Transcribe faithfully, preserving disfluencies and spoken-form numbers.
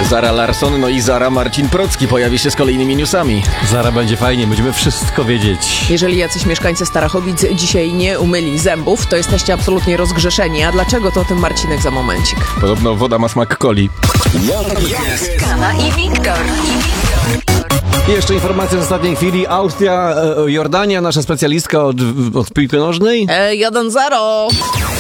Zara Larsson, no i Zara Marcin Procki pojawi się z kolejnymi newsami. Zara będzie fajnie, będziemy wszystko wiedzieć. Jeżeli jacyś mieszkańcy Starachowic dzisiaj nie umyli zębów, to jesteście absolutnie rozgrzeszeni. A dlaczego, to o tym Marcinek za momencik. Podobno woda ma smak coli. Skala i Wiktor. I jeszcze informacja z ostatniej chwili. Austria, e, Jordania, nasza specjalistka od, od piłki nożnej. E, jeden zero.